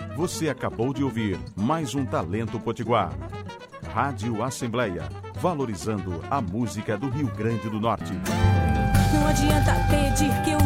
Você acabou de ouvir mais um Talento Potiguar. Rádio Assembleia, valorizando a música do Rio Grande do Norte. Não adianta pedir que